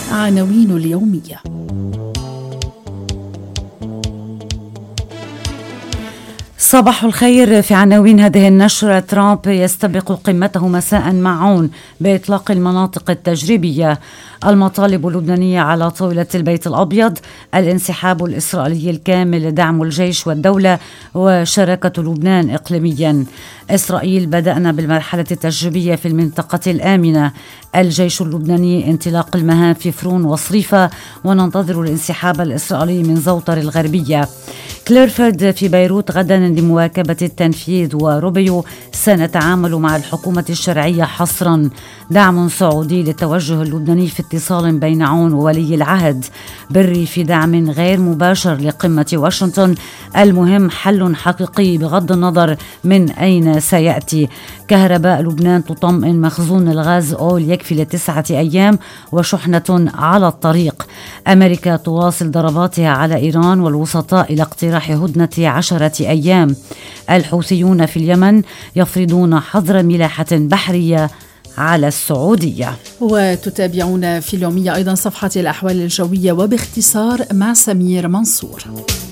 عناوين اليومية. صباح الخير. في عناوين هذه النشرة: ترامب يستبق قمته مساء مع عون بإطلاق المناطق التجريبية. المطالب اللبنانية على طاولة البيت الأبيض: الانسحاب الإسرائيلي الكامل لدعم الجيش والدولة وشراكة لبنان إقليميا. إسرائيل: بدأنا بالمرحلة التجريبية في المنطقة الآمنة. الجيش اللبناني: انطلاق المهام في فرون وصريفة وننتظر الانسحاب الإسرائيلي من زوطر الغربية. كليرفورد في بيروت غدا لمواكبة التنفيذ، وروبيو: سنتعامل مع الحكومة الشرعية حصرا. دعم سعودي للتوجه اللبناني في اتصال بين عون وولي العهد. بري في دعم غير مباشر لقمة واشنطن. المهم حل حقيقي بغض النظر من أين سيأتي. كهرباء لبنان تطمئن مخزون الغاز أول يكفي ل9 أيام وشحنة على الطريق. أمريكا تواصل ضرباتها على إيران والوسطاء إلى اقتراح هدنة 10 أيام. الحوثيون في اليمن يفرضون حظر ملاحة بحرية على السعودية. وتتابعون في اليومية أيضا صفحة الأحوال الجوية وباختصار مع سمير منصور.